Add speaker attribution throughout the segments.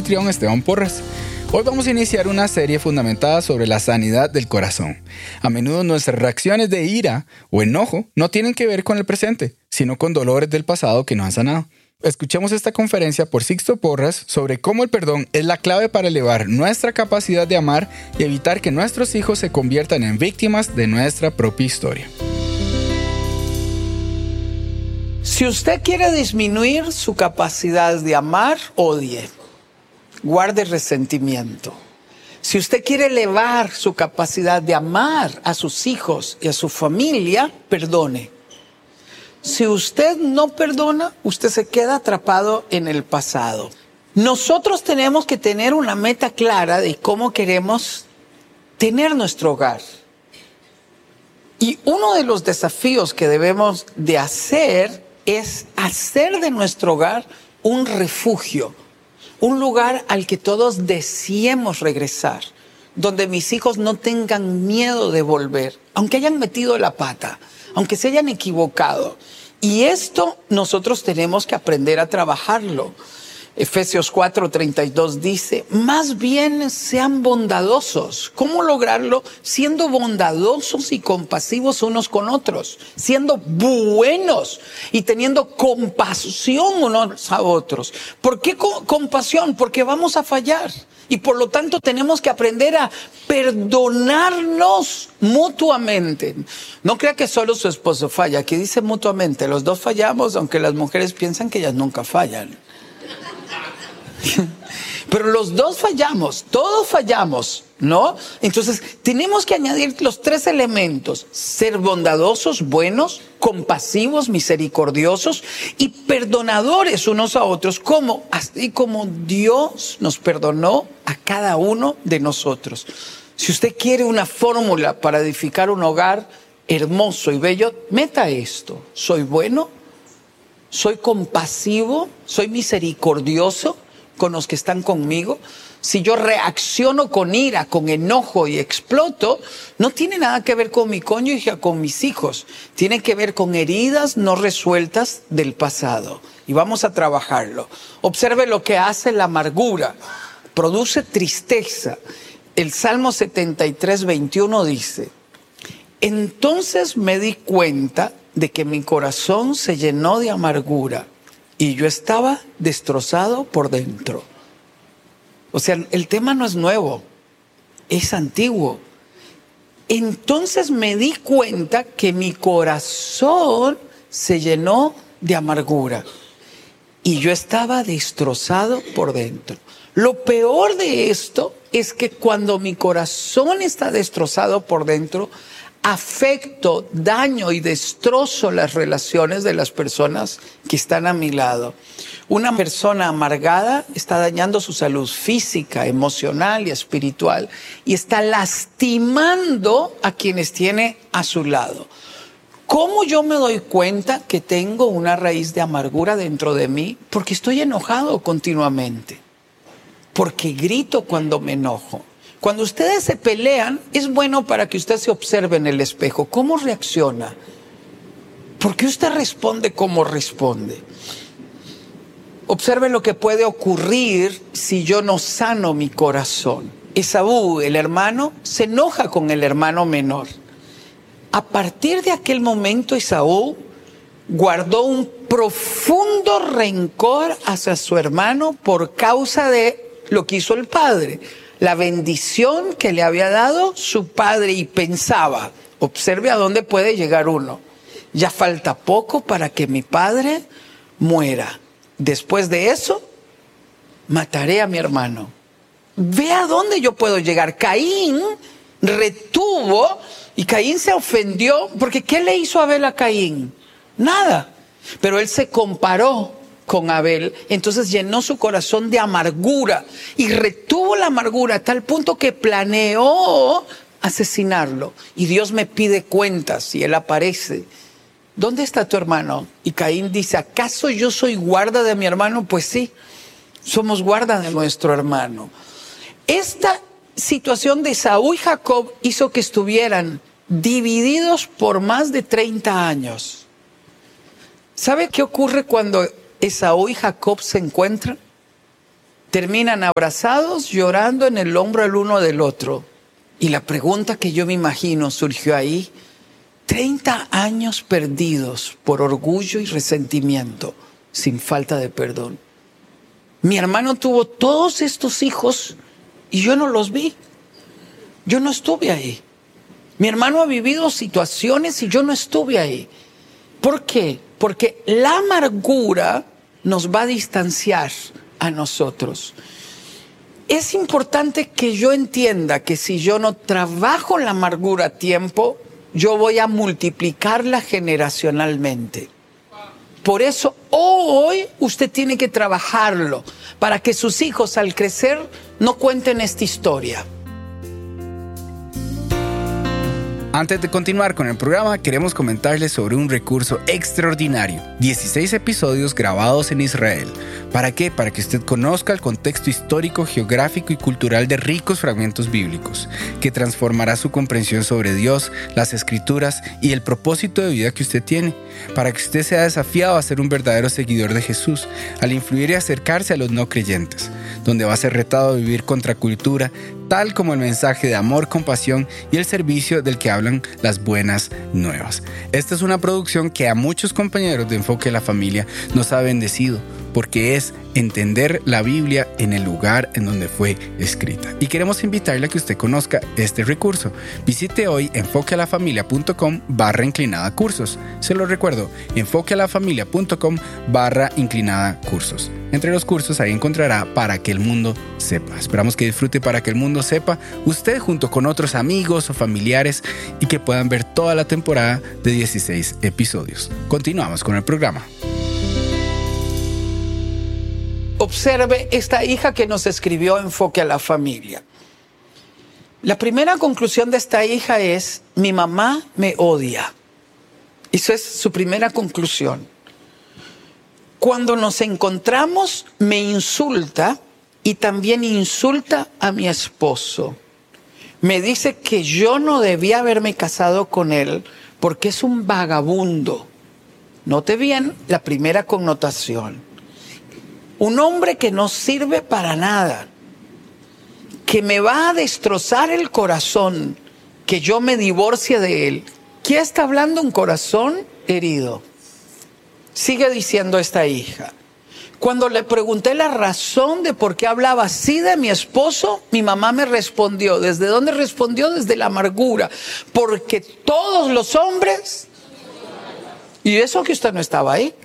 Speaker 1: anfitrión Esteban Porras. Hoy vamos a iniciar una serie fundamentada sobre la sanidad del corazón. A menudo nuestras reacciones de ira o enojo no tienen que ver con el presente, sino con dolores del pasado que no han sanado. Escuchemos esta conferencia por Sixto Porras sobre cómo el perdón es la clave para elevar nuestra capacidad de amar y evitar que nuestros hijos se conviertan en víctimas de nuestra propia historia.
Speaker 2: Si usted quiere disminuir su capacidad de amar, odie. Guarde resentimiento. Si usted quiere elevar su capacidad de amar a sus hijos y a su familia, perdone. Si usted no perdona, usted se queda atrapado en el pasado. Nosotros tenemos que tener una meta clara de cómo queremos tener nuestro hogar. Y uno de los desafíos que debemos de hacer es hacer de nuestro hogar un refugio, un lugar al que todos deseemos regresar, donde mis hijos no tengan miedo de volver, aunque hayan metido la pata, aunque se hayan equivocado. Y esto nosotros tenemos que aprender a trabajarlo. Efesios 4:32 dice, más bien sean bondadosos. ¿Cómo lograrlo? Siendo bondadosos y compasivos unos con otros, siendo buenos y teniendo compasión unos a otros. ¿Por qué compasión? Porque vamos a fallar y por lo tanto tenemos que aprender a perdonarnos mutuamente. No crea que solo su esposo falla, aquí dice mutuamente, los dos fallamos, aunque las mujeres piensan que ellas nunca fallan. Pero los dos fallamos, todos fallamos, ¿no? Entonces tenemos que añadir los tres elementos: ser bondadosos, buenos, compasivos, misericordiosos y perdonadores unos a otros, así como Dios nos perdonó a cada uno de nosotros. Si usted quiere una fórmula para edificar un hogar hermoso y bello, meta esto: soy bueno, soy compasivo, soy misericordioso con los que están conmigo. Si yo reacciono con ira, con enojo y exploto, no tiene nada que ver con mi cónyuge, con mis hijos. Tiene que ver con heridas no resueltas del pasado. Y vamos a trabajarlo. Observe lo que hace la amargura. Produce tristeza. El Salmo 73:21 dice, entonces me di cuenta de que mi corazón se llenó de amargura y yo estaba destrozado por dentro. O sea, el tema no es nuevo, es antiguo. Entonces me di cuenta que mi corazón se llenó de amargura y yo estaba destrozado por dentro. Lo peor de esto es que cuando mi corazón está destrozado por dentro, afecto, daño y destrozo las relaciones de las personas que están a mi lado. Una persona amargada está dañando su salud física, emocional y espiritual y está lastimando a quienes tiene a su lado. ¿Cómo yo me doy cuenta que tengo una raíz de amargura dentro de mí? Porque estoy enojado continuamente, porque grito cuando me enojo. Cuando ustedes se pelean, es bueno para que usted se observe en el espejo. ¿Cómo reacciona? ¿Por qué usted responde como responde? Observe lo que puede ocurrir si yo no sano mi corazón. Esaú, el hermano, se enoja con el hermano menor. A partir de aquel momento, Esaú guardó un profundo rencor hacia su hermano por causa de lo que hizo el padre. La bendición que le había dado su padre, y pensaba, observe a dónde puede llegar uno. Ya falta poco para que mi padre muera. Después de eso, mataré a mi hermano. Ve a dónde yo puedo llegar. Caín retuvo y Caín se ofendió porque ¿qué le hizo Abel a Caín? Nada. Pero él se comparó con Abel, entonces llenó su corazón de amargura y retuvo la amargura a tal punto que planeó asesinarlo. Y Dios me pide cuentas y él aparece. ¿Dónde está tu hermano? Y Caín dice, ¿acaso yo soy guarda de mi hermano? Pues sí, somos guarda de nuestro hermano. Esta situación de Esaú y Jacob hizo que estuvieran divididos por más de 30 años. ¿Sabe qué ocurre cuando Esaú y Jacob se encuentran? terminan abrazados, llorando en el hombro el uno del otro. Y la pregunta que yo me imagino surgió ahí: 30 años perdidos por orgullo y resentimiento, sin falta de perdón. Mi hermano tuvo todos estos hijos y yo no los vi. Yo no estuve ahí. Mi hermano ha vivido situaciones y yo no estuve ahí. ¿Por qué? Porque la amargura nos va a distanciar a nosotros. Es importante que yo entienda que si yo no trabajo la amargura a tiempo, yo voy a multiplicarla generacionalmente. Por eso hoy usted tiene que trabajarlo para que sus hijos al crecer no cuenten esta historia.
Speaker 1: Antes de continuar con el programa, queremos comentarles sobre un recurso extraordinario. 16 episodios grabados en Israel. ¿Para qué? Para que usted conozca el contexto histórico, geográfico y cultural de ricos fragmentos bíblicos, que transformará su comprensión sobre Dios, las Escrituras y el propósito de vida que usted tiene. Para que usted sea desafiado a ser un verdadero seguidor de Jesús, al influir y acercarse a los no creyentes, donde va a ser retado a vivir contra cultura, tal como el mensaje de amor, compasión y el servicio del que hablan las buenas nuevas. Esta es una producción que a muchos compañeros de Enfoque a la Familia nos ha bendecido, porque es entender la Biblia en el lugar en donde fue escrita. Y queremos invitarle a que usted conozca este recurso. Visite hoy enfoquealafamilia.com/cursos. Se lo recuerdo, enfoquealafamilia.com/cursos. Entre los cursos ahí encontrará Para que el mundo sepa. Esperamos que disfrute Para que el mundo sepa usted junto con otros amigos o familiares y que puedan ver toda la temporada de 16 episodios. Continuamos con el programa.
Speaker 2: Observe esta hija que nos escribió Enfoque a la Familia. La primera conclusión de esta hija es: mi mamá me odia. Eso es su primera conclusión. Cuando nos encontramos, me insulta y también insulta a mi esposo. Me dice que yo no debía haberme casado con él porque es un vagabundo. Note bien la primera connotación. Un hombre que no sirve para nada, que me va a destrozar el corazón, que yo me divorcie de él. ¿Qué está hablando? Un corazón herido. Sigue diciendo esta hija: cuando le pregunté la razón de por qué hablaba así de mi esposo, mi mamá me respondió. ¿Desde dónde respondió? Desde la amargura. Porque todos los hombres... Y eso que usted no estaba ahí.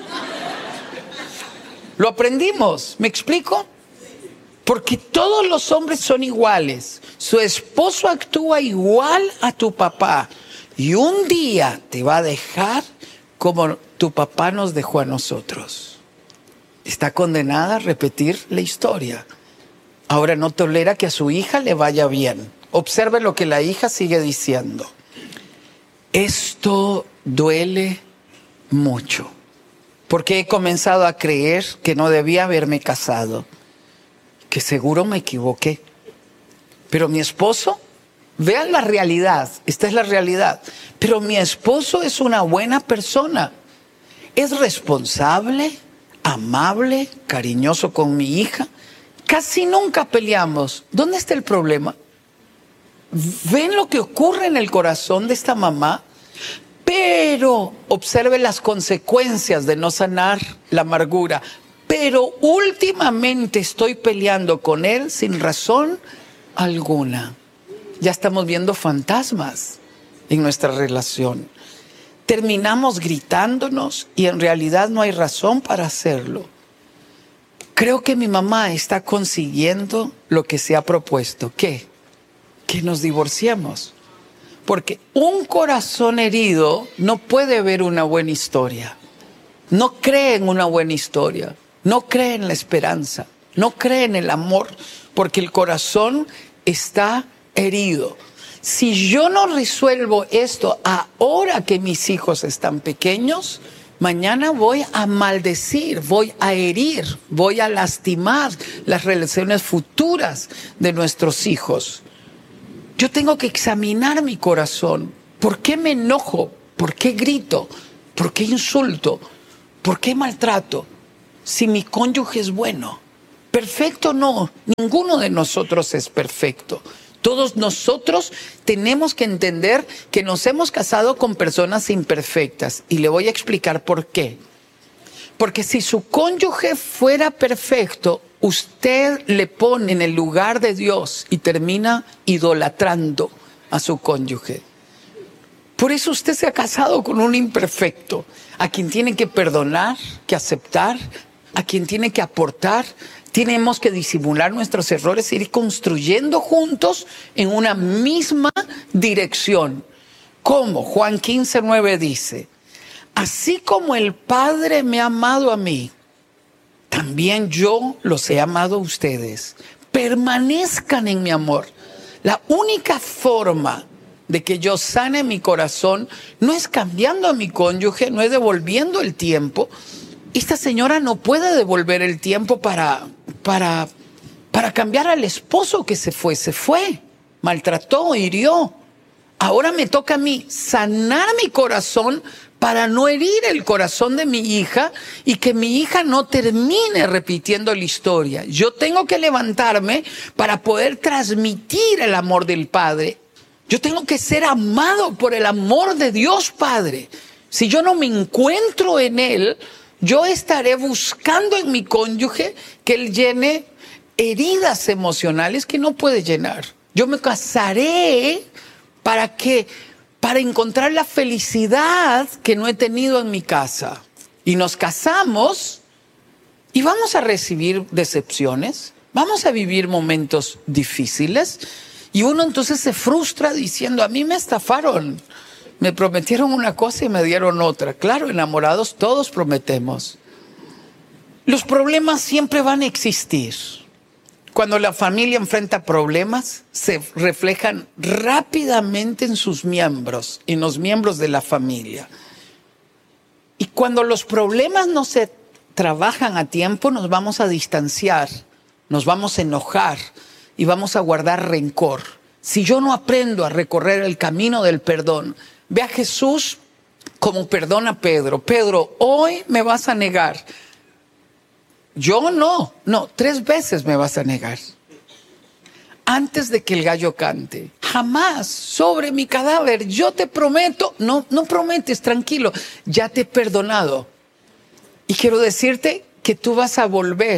Speaker 2: Lo aprendimos, ¿me explico? Porque todos los hombres son iguales. Su esposo actúa igual a tu papá. Y un día te va a dejar como tu papá nos dejó a nosotros. Está condenada a repetir la historia. Ahora no tolera que a su hija le vaya bien. Observe lo que la hija sigue diciendo. Esto duele mucho. Porque he comenzado a creer que no debía haberme casado, que seguro me equivoqué. Pero mi esposo, vean la realidad, esta es la realidad. Pero mi esposo es una buena persona. Es responsable, amable, cariñoso con mi hija. Casi nunca peleamos. ¿Dónde está el problema? ¿Ven lo que ocurre en el corazón de esta mamá? Pero observe las consecuencias de no sanar la amargura. Pero últimamente estoy peleando con él sin razón alguna. Ya estamos viendo fantasmas en nuestra relación. Terminamos gritándonos y en realidad no hay razón para hacerlo. Creo que mi mamá está consiguiendo lo que se ha propuesto. ¿Qué? Que nos divorciemos. Porque un corazón herido no puede ver una buena historia. No cree en una buena historia. No cree en la esperanza. No cree en el amor. Porque el corazón está herido. Si yo no resuelvo esto ahora que mis hijos están pequeños, mañana voy a maldecir, voy a herir, voy a lastimar las relaciones futuras de nuestros hijos. Yo tengo que examinar mi corazón. ¿Por qué me enojo? ¿Por qué grito? ¿Por qué insulto? ¿Por qué maltrato? Si mi cónyuge es bueno, Perfecto no, ninguno de nosotros es perfecto. Todos nosotros tenemos que entender que nos hemos casado con personas imperfectas. Y le voy a explicar por qué. Porque si su cónyuge fuera perfecto, usted le pone en el lugar de Dios y termina idolatrando a su cónyuge. Por eso usted se ha casado con un imperfecto, a quien tiene que perdonar, que aceptar, a quien tiene que aportar. Tenemos que disimular nuestros errores e ir construyendo juntos en una misma dirección. Como Juan 15:9 dice, así como el Padre me ha amado a mí, también yo los he amado a ustedes. Permanezcan en mi amor. La única forma de que yo sane mi corazón no es cambiando a mi cónyuge, no es devolviendo el tiempo. Esta señora no puede devolver el tiempo para cambiar al esposo que se fue, maltrató, hirió. Ahora me toca a mí sanar mi corazón para no herir el corazón de mi hija y que mi hija no termine repitiendo la historia. Yo tengo que levantarme para poder transmitir el amor del Padre. Yo tengo que ser amado por el amor de Dios Padre. Si yo no me encuentro en Él, yo estaré buscando en mi cónyuge que él llene heridas emocionales que no puede llenar. Yo me casaré para encontrar la felicidad que no he tenido en mi casa. Y nos casamos y vamos a recibir decepciones, vamos a vivir momentos difíciles y uno entonces se frustra diciendo, a mí me estafaron. Me prometieron una cosa y me dieron otra. Claro, enamorados todos prometemos. Los problemas siempre van a existir. Cuando la familia enfrenta problemas, se reflejan rápidamente en sus miembros, en los miembros de la familia. Y cuando los problemas no se trabajan a tiempo, nos vamos a distanciar, nos vamos a enojar y vamos a guardar rencor. Si yo no aprendo a recorrer el camino del perdón, ve a Jesús como perdona a Pedro. Pedro, hoy me vas a negar. Yo no, 3 veces me vas a negar. Antes de que el gallo cante, jamás sobre mi cadáver, yo te prometo, no prometes, tranquilo, ya te he perdonado. Y quiero decirte que tú vas a volver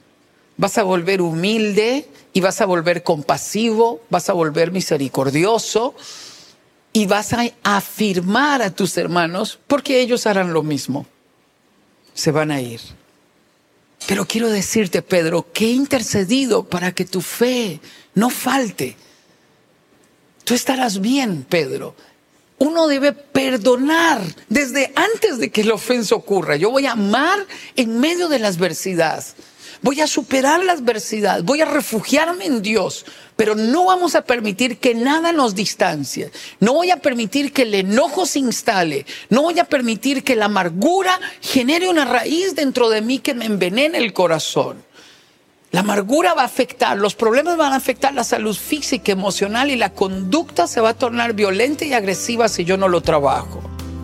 Speaker 2: humilde y vas a volver compasivo, vas a volver misericordioso. Y vas a afirmar a tus hermanos porque ellos harán lo mismo. Se van a ir. Pero quiero decirte, Pedro, que he intercedido para que tu fe no falte. Tú estarás bien, Pedro. Uno debe perdonar desde antes de que la ofensa ocurra. Yo voy a amar en medio de la adversidad. Voy a superar la adversidad, voy a refugiarme en Dios, pero no vamos a permitir que nada nos distancie. No voy a permitir que el enojo se instale. No voy a permitir que la amargura genere una raíz dentro de mí que me envenene el corazón. La amargura va a afectar, los problemas van a afectar la salud física, emocional y la conducta se va a tornar violenta y agresiva si yo no lo trabajo.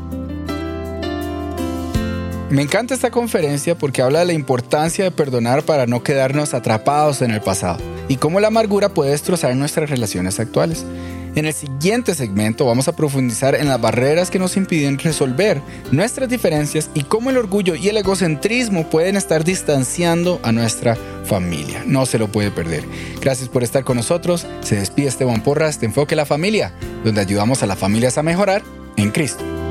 Speaker 1: Me encanta esta conferencia porque habla de la importancia de perdonar para no quedarnos atrapados en el pasado y cómo la amargura puede destrozar nuestras relaciones actuales. En el siguiente segmento vamos a profundizar en las barreras que nos impiden resolver nuestras diferencias y cómo el orgullo y el egocentrismo pueden estar distanciando a nuestra familia. No se lo puede perder. Gracias por estar con nosotros. Se despide Esteban Porras de Enfoque la Familia, donde ayudamos a las familias a mejorar en Cristo.